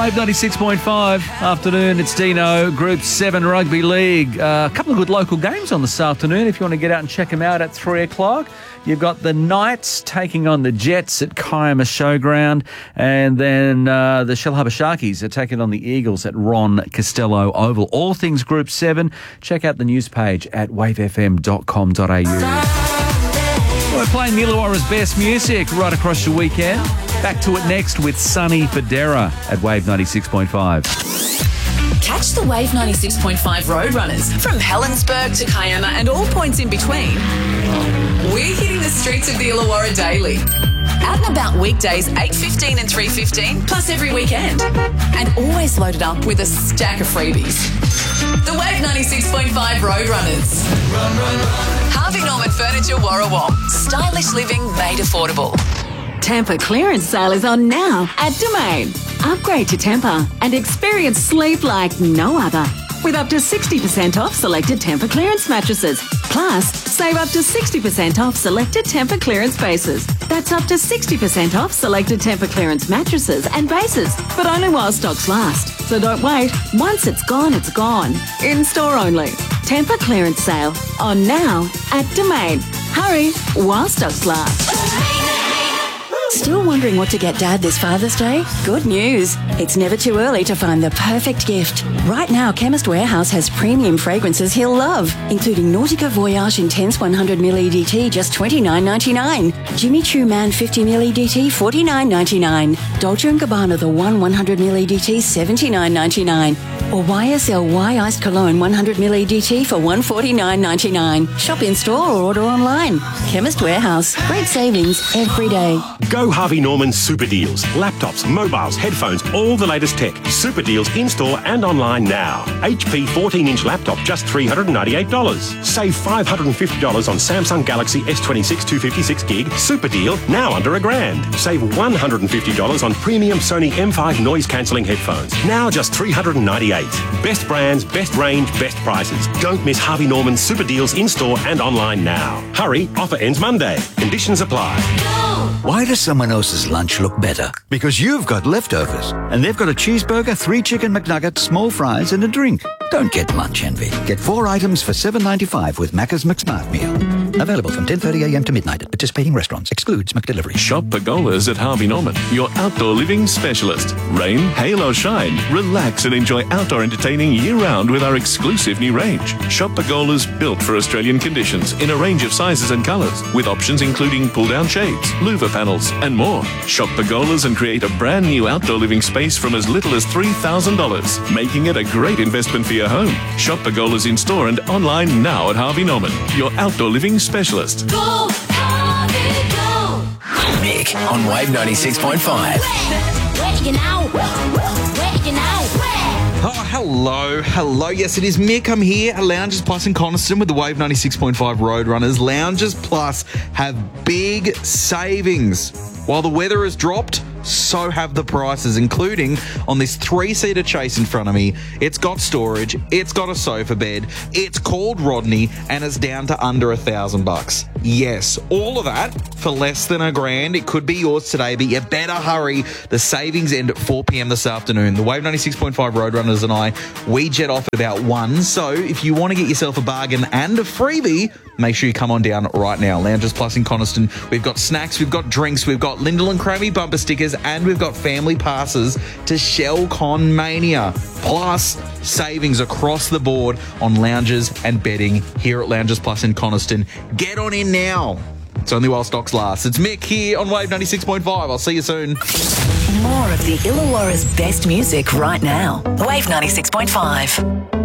Wave 96.5 afternoon. It's Dino, Group 7 Rugby League. A couple of good local games on this afternoon if you want to get out and check them out at 3 o'clock. You've got the Knights taking on the Jets at Kiama Showground, and then the Shellharbour Sharkies are taking on the Eagles at Ron Costello Oval. All things Group 7. Check out the news page at wavefm.com.au. We're playing the Illawarra's best music right across your weekend. Back to it next with Sunny Federa at Wave 96.5. Catch the Wave 96.5 Roadrunners from Helensburgh to Kiama and all points in between. We're hitting the streets of the Illawarra daily. Out and about weekdays 8:15 and 3:15, plus every weekend. And always loaded up with a stack of freebies. The Wave 96.5 Roadrunners. Run, run, run. Harvey Norman Furniture Warrawong. Stylish living made affordable. Tampa clearance sale is on now at Domain. Upgrade to Tampa and experience sleep like no other. With up to 60% off selected Tampa clearance mattresses. Plus, save up to 60% off selected Tampa clearance bases. That's up to 60% off selected Tampa clearance mattresses and bases, but only while stocks last. So don't wait. Once it's gone, it's gone. In store only. Tampa clearance sale on now at Domain. Hurry while stocks last. Still wondering what to get Dad this Father's Day? Good news. It's never too early to find the perfect gift. Right now, Chemist Warehouse has premium fragrances he'll love, including Nautica Voyage Intense 100ml EDT, just $29.99. Jimmy Choo Man 50ml EDT, $49.99. Dolce & Gabbana The One 100ml EDT, $79.99. Or YSL Iced Cologne 100ml EDT for $149.99. Shop in store or order online. Chemist Warehouse. Great savings every day. Go Harvey Norman Super Deals. Laptops, mobiles, headphones, all the latest tech. Super Deals in-store and online now. HP 14-inch laptop, just $398. Save $550 on Samsung Galaxy S26 256 gig. Super deal, now under $1,000. Save $150 on premium Sony M5 noise-cancelling headphones. Now just $398. Best brands, best range, best prices. Don't miss Harvey Norman Super Deals in-store and online now. Hurry, offer ends Monday. Conditions apply. Why does someone else's lunch look better? Because you've got leftovers. And they've got a cheeseburger, 3 chicken McNuggets, small fries and a drink. Don't get lunch envy. Get 4 items for $7.95 with Macca's McSmart Meal. Available from 10:30am to midnight at participating restaurants. Excludes McDelivery. Shop Pergolas at Harvey Norman, your outdoor living specialist. Rain, hail or shine, relax and enjoy outdoor entertaining year-round with our exclusive new range. Shop Pergolas built for Australian conditions in a range of sizes and colours, with options including pull-down shades, louver panels and more. Shop Pergolas and create a brand new outdoor living space from as little as $3,000, making it a great investment for your home. Shop Pergolas in store and online now at Harvey Norman, your outdoor living specialist. Go, Harvey, go! Mick on Wave 96.5. Where you now? Where you now? Oh, hello. Yes, it is Mick. I'm here at Lounges Plus in Coniston with the Wave 96.5 Roadrunners. Lounges Plus have big savings. While the weather has dropped, so have the prices, including on this 3-seater Chase in front of me. It's got storage, it's got a sofa bed, it's called Rodney, and it's down to under $1,000. Yes, all of that for less than $1,000. It could be yours today, but you better hurry. The savings end at 4 p.m. this afternoon. The Wave 96.5 Roadrunners and I, we jet off at about 1. So if you want to get yourself a bargain and a freebie, make sure you come on down right now. Lounges Plus in Coniston. We've got snacks, we've got drinks, we've got Lyndall and Crammy bumper stickers, and we've got family passes to ShellCon Mania. Plus, savings across the board on lounges and bedding here at Lounges Plus in Coniston. Get on in now. It's only while stocks last. It's Mick here on Wave 96.5. I'll see you soon. More of the Illawarra's best music right now. Wave 96.5.